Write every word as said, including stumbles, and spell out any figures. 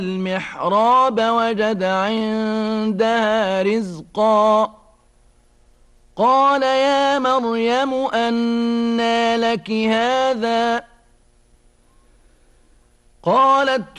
المحراب وجد عندها رزقا قال يا مريم أنى لك هذا قالت